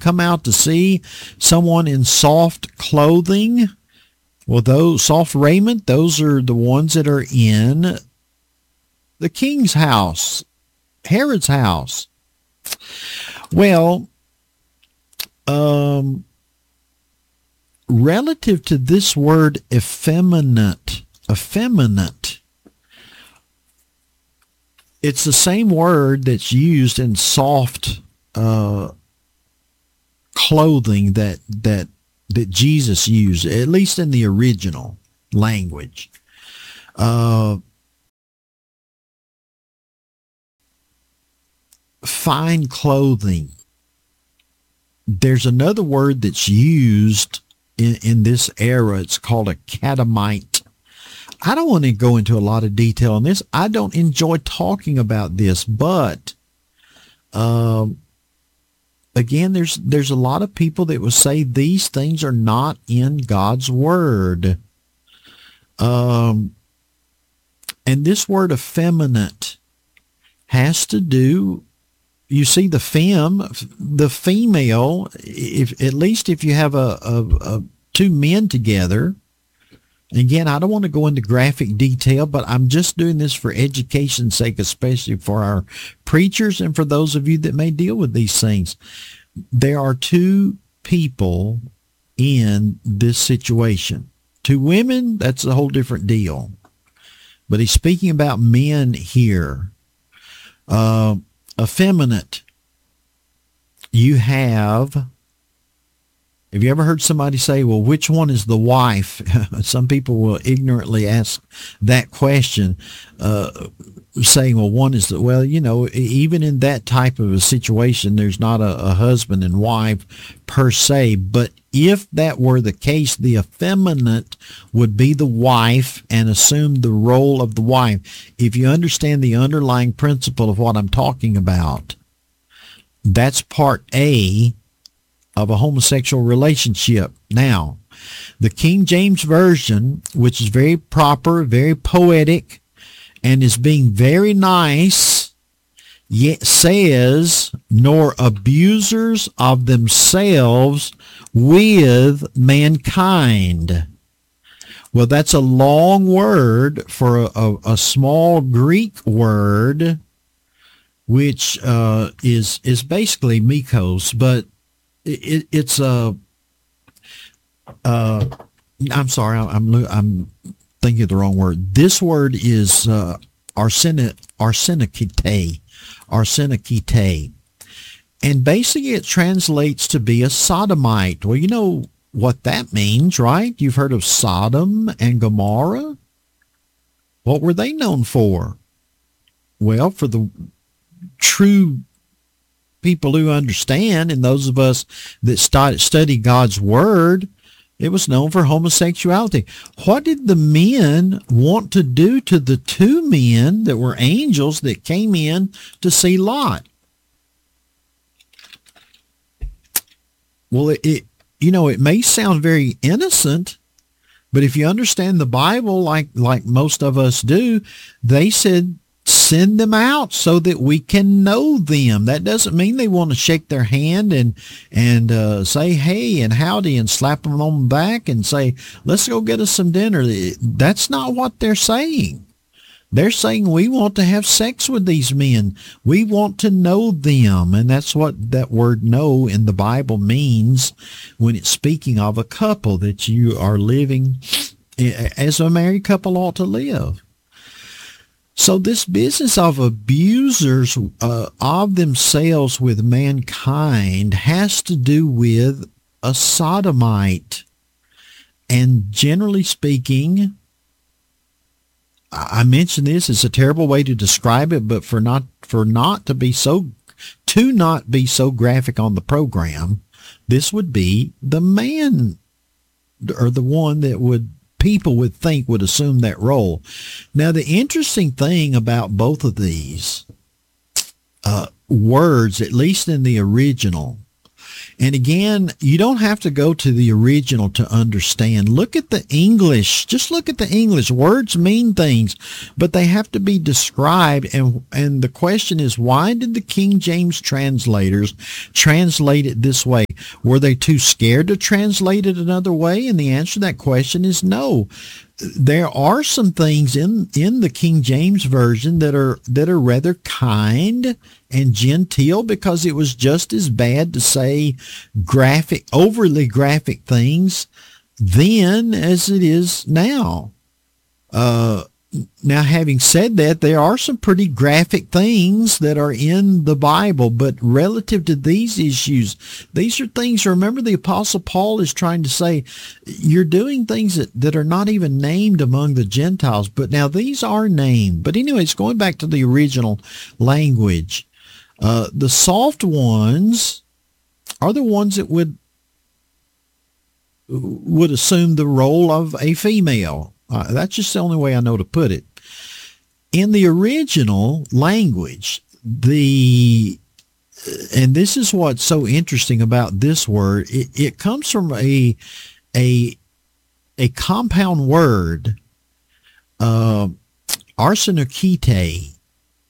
come out to see someone in soft clothing. Well, those soft raiment, those are the ones that are in the king's house, Herod's house. Well, relative to this word effeminate, it's the same word that's used in soft clothing that Jesus used, at least in the original language. Fine clothing. There's another word that's used in this era. It's called a catamite. I don't want to go into a lot of detail on this. I don't enjoy talking about this, but again, there's a lot of people that will say these things are not in God's word. And this word effeminate has to do, you see, the female, if at least if you have a two men together. Again, I don't want to go into graphic detail, but I'm just doing this for education's sake, especially for our preachers and for those of you that may deal with these things. There are two people in this situation. Two women, that's a whole different deal. But he's speaking about men here. Effeminate. Have you ever heard somebody say, well, which one is the wife? Some people will ignorantly ask that question, saying, well, one is the, well, you know, even in that type of a situation, there's not a husband and wife per se. But if that were the case, the effeminate would be the wife and assume the role of the wife. If you understand the underlying principle of what I'm talking about, that's part A of a homosexual relationship. Now, the King James Version, which is very proper, very poetic, and is being very nice, yet says, nor abusers of themselves with mankind. Well, that's a long word for a small Greek word, which is basically mikos, but it's I'm sorry, I'm thinking of the wrong word. This word is arsenikite, and basically it translates to be a sodomite. Well, you know what that means, right? You've heard of Sodom and Gomorrah. What were they known for? Well, for the true people who understand, and those of us that study God's word, it was known for homosexuality. What did the men want to do to the two men that were angels that came in to see Lot? Well, it may sound very innocent, but if you understand the Bible like most of us do, they said, send them out so that we can know them. That doesn't mean they want to shake their hand and say hey and howdy and slap them on the back and say, let's go get us some dinner. That's not what they're saying. They're saying we want to have sex with these men. We want to know them. And that's what that word know in the Bible means when it's speaking of a couple that you are living as a married couple ought to live. So this business of abusers of themselves with mankind has to do with a sodomite. And generally speaking, I mentioned this, it's a terrible way to describe it, but to not be so graphic on the program, this would be the man, or the one that people would think would assume that role. Now, the interesting thing about both of these words, at least in the original, And again, you don't have to go to the original to understand. Look at the English. Just look at the English. Words mean things, but they have to be described. And the question is, why did the King James translators translate it this way? Were they too scared to translate it another way? And the answer to that question is no. There are some things in the King James Version that are rather kind and genteel, because it was just as bad to say overly graphic things then as it is now. Now, having said that, there are some pretty graphic things that are in the Bible, but relative to these issues, these are things, remember, the Apostle Paul is trying to say, you're doing things that are not even named among the Gentiles, but now these are named. But anyways, going back to the original language, the soft ones are the ones that would assume the role of a female. That's just the only way I know to put it. In the original language, and this is what's so interesting about this word, it comes from a compound word, arsenokete.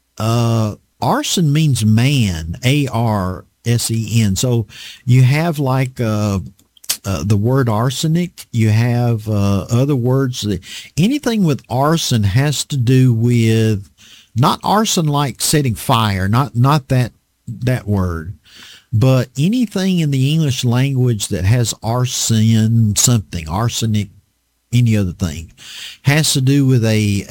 Arsen means man, A-R-S-E-N. So you have like the word arsenic, you have other words. Anything with arson has to do with, not arson like setting fire, not that word, but anything in the English language that has arsen, something, arsenic, any other thing, has to do with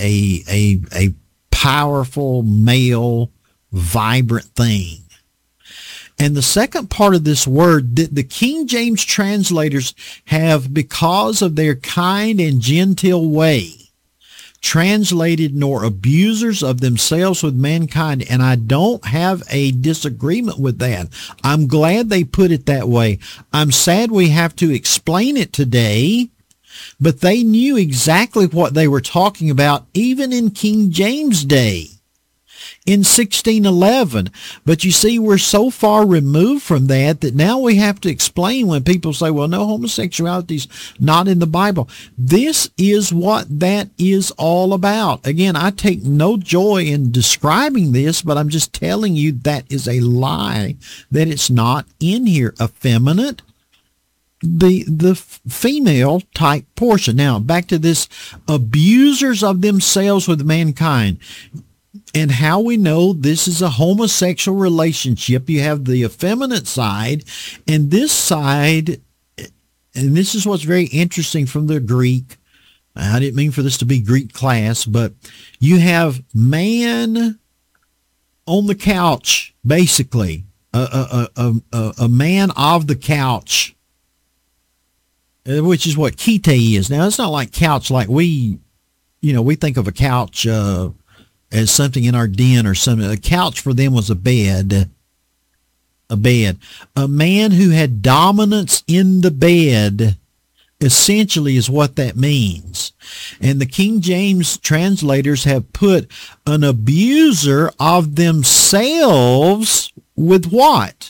a powerful, male, vibrant thing. And the second part of this word that the King James translators have, because of their kind and genteel way, translated, nor abusers of themselves with mankind. And I don't have a disagreement with that. I'm glad they put it that way. I'm sad we have to explain it today, but they knew exactly what they were talking about even in King James Day, in 1611. But you see, we're so far removed from that now we have to explain when people say, well, no, homosexuality's not in the Bible. This is what that is all about. Again, I take no joy in describing this, but I'm just telling you that is a lie, that it's not in here. Effeminate, the female type portion. Now, back to this abusers of themselves with mankind. And how we know this is a homosexual relationship. You have the effeminate side, and this side, and this is what's very interesting from the Greek. I didn't mean for this to be Greek class, but you have man on the couch, basically, a man of the couch, which is what kete is. Now, it's not like couch like we think of a couch as something in our den or something. A couch for them was a bed. A man who had dominance in the bed, essentially, is what that means. And the King James translators have put an abuser of themselves with what?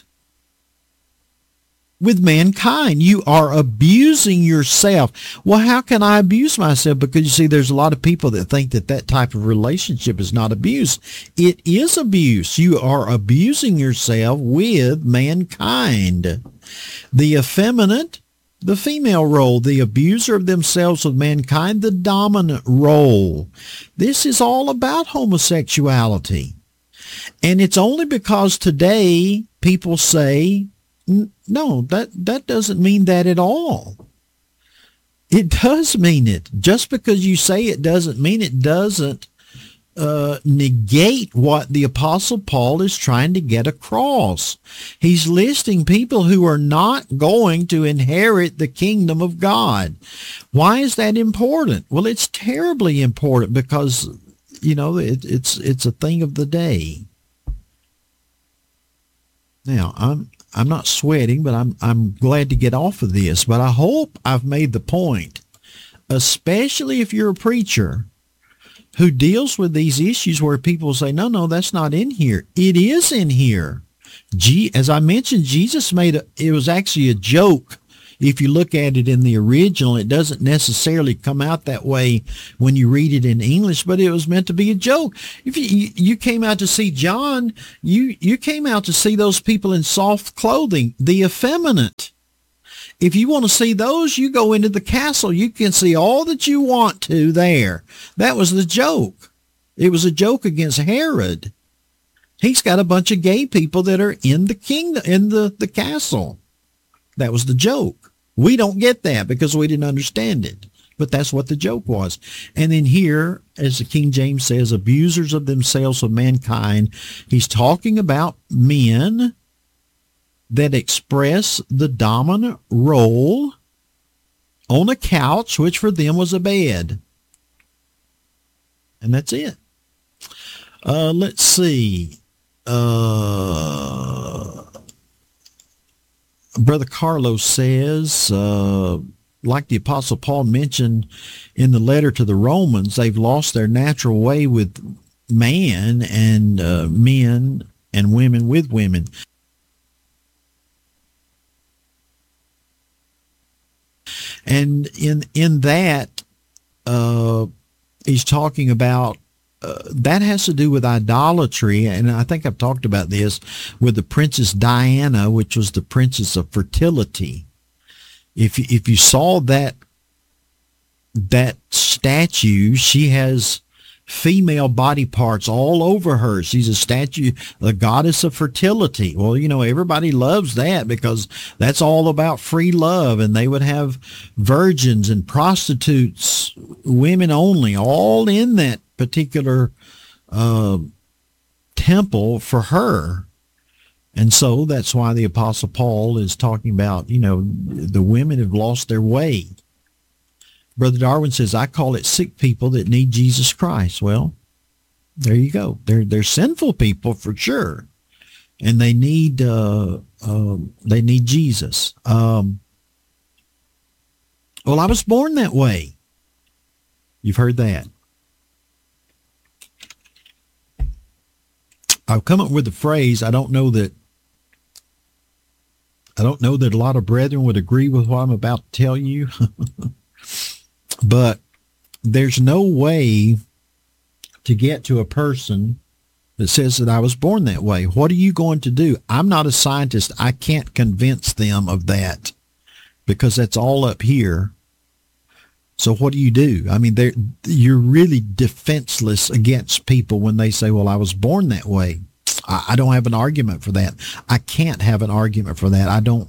With mankind. You are abusing yourself. Well, how can I abuse myself? Because you see, there's a lot of people that think that type of relationship is not abuse. It is abuse. You are abusing yourself with mankind. The effeminate, the female role, the abuser of themselves with mankind, the dominant role. This is all about homosexuality. And it's only because today people say, no, that doesn't mean that at all. It does mean it. Just because you say it doesn't mean it doesn't negate what the Apostle Paul is trying to get across. He's listing people who are not going to inherit the kingdom of God. Why is that important? Well, it's terribly important because, it's a thing of the day. Now, I'm not sweating, but I'm glad to get off of this. But I hope I've made the point, especially if you're a preacher who deals with these issues where people say, no, that's not in here. It is in here. As I mentioned, Jesus it was actually a joke. If you look at it in the original, it doesn't necessarily come out that way when you read it in English, but it was meant to be a joke. If you came out to see John, you came out to see those people in soft clothing, the effeminate. If you want to see those, you go into the castle. You can see all that you want to there. That was the joke. It was a joke against Herod. He's got a bunch of gay people that are in the kingdom, in the castle. That was the joke. We don't get that because we didn't understand it. But that's what the joke was. And then here, as the King James says, abusers of themselves of mankind, he's talking about men that express the dominant role on a couch, which for them was a bed. And that's it. Let's see. Brother Carlos says, like the Apostle Paul mentioned in the letter to the Romans, they've lost their natural way with man and men and women with women. And in that, he's talking about that has to do with idolatry, and I think I've talked about this with the Princess Diana, which was the princess of fertility. If you saw that statue, she has female body parts all over her. She's a statue, the goddess of fertility. Well, everybody loves that because that's all about free love, and they would have virgins and prostitutes, women only, all in that particular temple for her. And so that's why the Apostle Paul is talking about, the women have lost their way. Brother Darwin says, I call it sick people that need Jesus Christ. Well, there you go. They're sinful people for sure. And they need Jesus. Well, I was born that way. You've heard that. I've come up with the phrase, I don't know that a lot of brethren would agree with what I'm about to tell you, but there's no way to get to a person that says that I was born that way. What are you going to do? I'm not a scientist. I can't convince them of that because that's all up here. So what do you do? I mean, you're really defenseless against people when they say, well, I was born that way. I don't have an argument for that. I can't have an argument for that. I don't,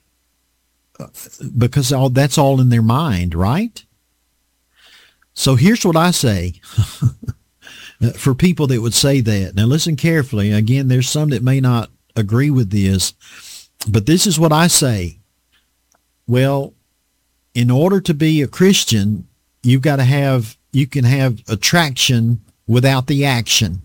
because that's all in their mind, right? So here's what I say for people that would say that. Now listen carefully. Again, there's some that may not agree with this, but this is what I say. Well, in order to be a Christian, you can have attraction without the action.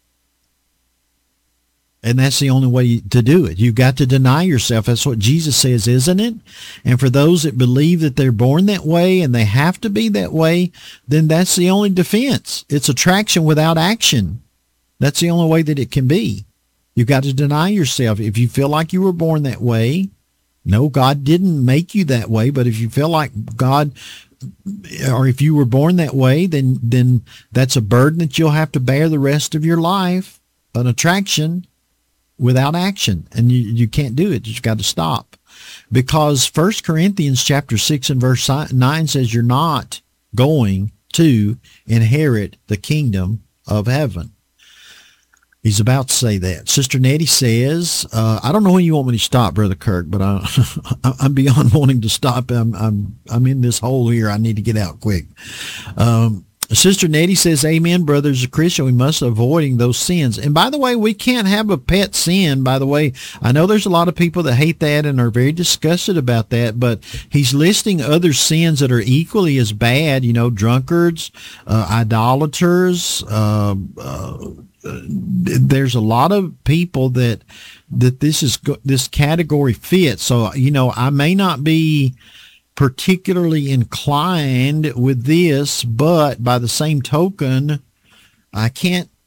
And that's the only way to do it. You've got to deny yourself. That's what Jesus says, isn't it? And for those that believe that they're born that way and they have to be that way, then that's the only defense. It's attraction without action. That's the only way that it can be. You've got to deny yourself. If you feel like you were born that way, no, God didn't make you that way. But if you feel like God, or if you were born that way, then that's a burden that you'll have to bear the rest of your life, an attraction without action, and you can't do it. You've got to stop, because 1 Corinthians chapter 6 and verse 9 says you're not going to inherit the kingdom of heaven. He's about to say that. Sister Nettie says, I don't know when you want me to stop, Brother Kirk, but I'm beyond wanting to stop. I'm in this hole here. I need to get out quick. Sister Nettie says, amen, brother. As a Christian, we must avoiding those sins. And by the way, we can't have a pet sin, by the way. I know there's a lot of people that hate that and are very disgusted about that, but he's listing other sins that are equally as bad, drunkards, idolaters. There's a lot of people that this category fits. So, I may not be particularly inclined with this, but by the same token, I can't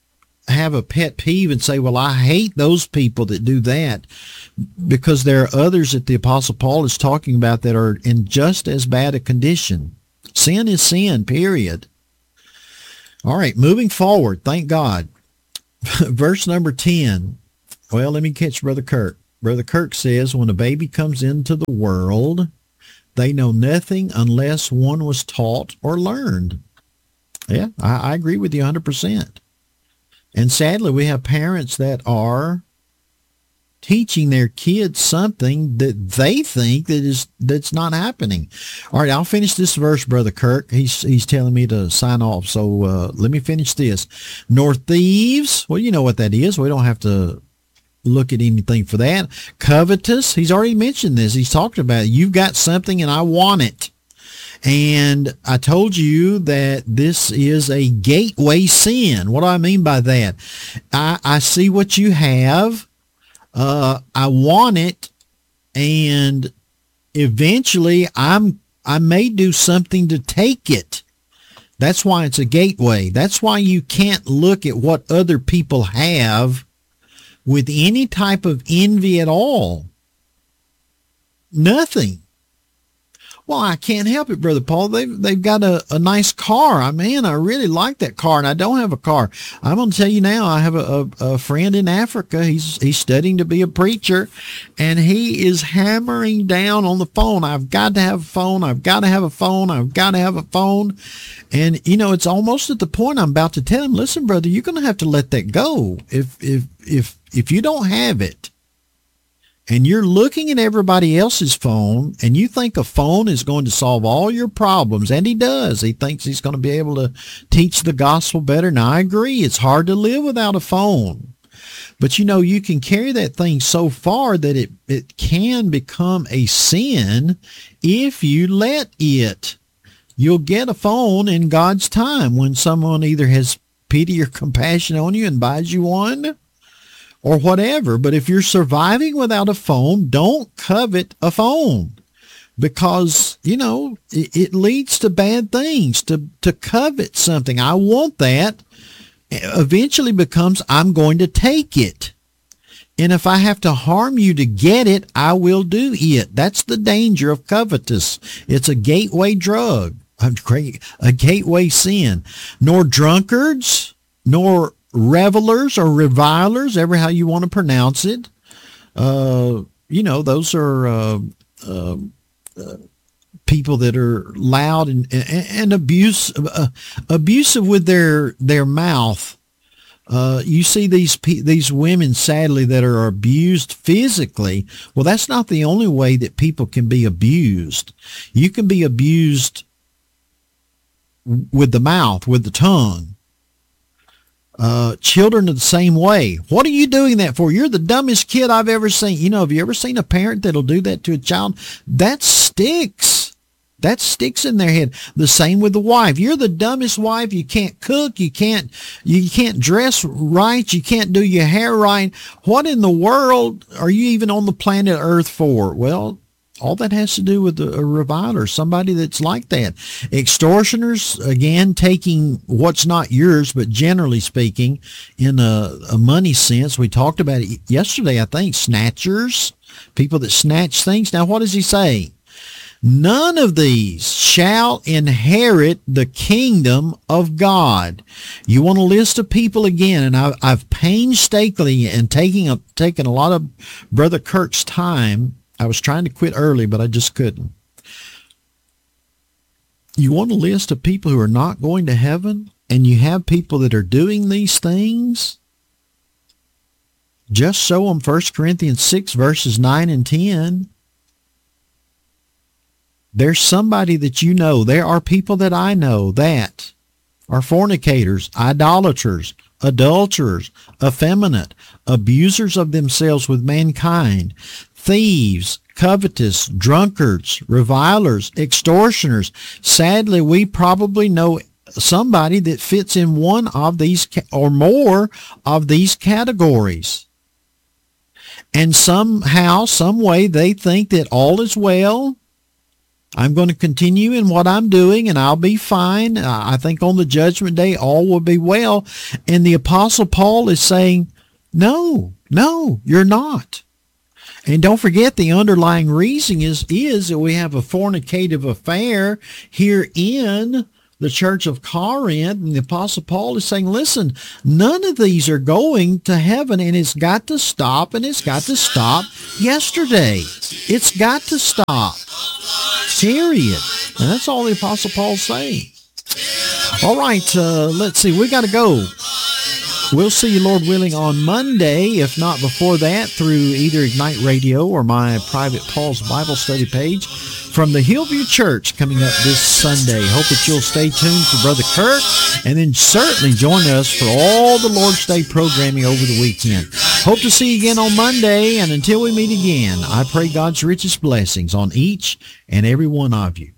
have a pet peeve and say, well, I hate those people that do that, because there are others that the Apostle Paul is talking about that are in just as bad a condition. Sin is sin, period. All right, moving forward, thank God. Verse number 10. Well, let me catch Brother Kirk. Brother Kirk says, when a baby comes into the world, they know nothing unless one was taught or learned. Yeah, I agree with you 100%. And sadly, we have parents that are teaching their kids something that they think that's not happening. All right, I'll finish this verse, Brother Kirk. He's telling me to sign off, so let me finish this. Nor thieves. Well, you know what that is. We don't have to look at anything for that. Covetous. He's already mentioned this. He's talked about it. You've got something and I want it. And I told you that this is a gateway sin. What do I mean by that? I see what you have. I want it. And eventually I may do something to take it. That's why it's a gateway. That's why you can't look at what other people have with any type of envy at all. Nothing. Well, I can't help it, Brother Paul. They've got a nice car. I really like that car, and I don't have a car. I'm going to tell you now, I have a friend in Africa. He's studying to be a preacher, and he is hammering down on the phone. I've got to have a phone. I've got to have a phone. I've got to have a phone. And, it's almost at the point I'm about to tell him, listen, brother, you're going to have to let that go. If you don't have it, and you're looking at everybody else's phone, and you think a phone is going to solve all your problems, and he does. He thinks he's going to be able to teach the gospel better. Now, I agree. It's hard to live without a phone. But, you can carry that thing so far that it can become a sin if you let it. You'll get a phone in God's time when someone either has pity or compassion on you and buys you one, or whatever. But if you're surviving without a phone, don't covet a phone, because, it leads to bad things. To covet something, I want that, eventually becomes, I'm going to take it. And if I have to harm you to get it, I will do it. That's the danger of covetous. It's a gateway drug, a gateway sin. Nor drunkards, nor revelers or revilers, ever how you want to pronounce it. Those are people that are loud and abusive with their mouth. You see these women, sadly, that are abused physically. Well, that's not the only way that people can be abused. You can be abused with the mouth, with the tongue. Children are the same way. What are you doing that for? You're the dumbest kid I've ever seen. Have you ever seen a parent that'll do that to a child? That sticks. That sticks in their head. The same with the wife. You're the dumbest wife. You can't cook. You can't dress right. You can't do your hair right. What in the world are you even on the planet Earth for? Well, all that has to do with a reviler, somebody that's like that. Extortioners, again, taking what's not yours, but generally speaking, in a money sense. We talked about it yesterday, I think. Snatchers, people that snatch things. Now, what does he say? None of these shall inherit the kingdom of God. You want a list of people again, and I've painstakingly and taken a lot of Brother Kirk's time. I was trying to quit early, but I just couldn't. You want a list of people who are not going to heaven, and you have people that are doing these things? Just show them 1 Corinthians 6, verses 9 and 10. There's somebody that you know. There are people that I know that are fornicators, idolaters, adulterers, effeminate, abusers of themselves with mankind, thieves, covetous, drunkards, revilers, extortioners. Sadly, we probably know somebody that fits in one of these or more of these categories. And somehow, some way, they think that all is well. I'm going to continue in what I'm doing, and I'll be fine. I think on the judgment day, all will be well. And the Apostle Paul is saying, no, you're not. And don't forget, the underlying reason is that we have a fornicative affair here in the church of Corinth. And the Apostle Paul is saying, listen, none of these are going to heaven, and it's got to stop, and it's got to stop yesterday. It's got to stop. Period. And that's all the Apostle Paul's saying. All right, let's see. We got to go. We'll see you, Lord willing, on Monday, if not before that, through either Ignite Radio or my private Paul's Bible study page from the Hillview Church coming up this Sunday. Hope that you'll stay tuned for Brother Kirk, and then certainly join us for all the Lord's Day programming over the weekend. Hope to see you again on Monday, and until we meet again, I pray God's richest blessings on each and every one of you.